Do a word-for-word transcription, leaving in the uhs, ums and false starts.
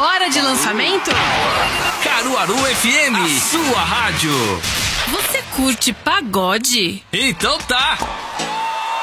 Hora de lançamento? Caruaru F M, sua rádio. Você curte pagode? Então tá.